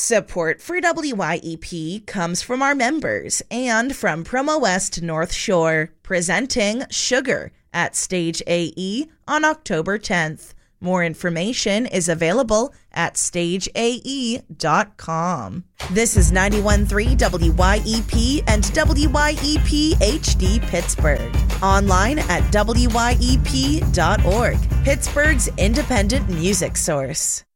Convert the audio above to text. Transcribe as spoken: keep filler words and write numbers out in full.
Support for W Y E P comes from our members and from Promo West North Shore, presenting Sugar at Stage A E on October tenth. More information is available at stage a e dot com. This is ninety-one point three W Y E P and W Y E P H D Pittsburgh. Online at W Y E P dot org, Pittsburgh's independent music source.